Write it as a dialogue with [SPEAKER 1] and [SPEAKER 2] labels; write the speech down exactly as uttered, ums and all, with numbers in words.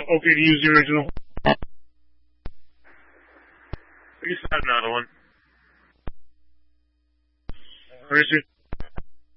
[SPEAKER 1] okay to use the original.
[SPEAKER 2] We just had another one.
[SPEAKER 1] Where is it?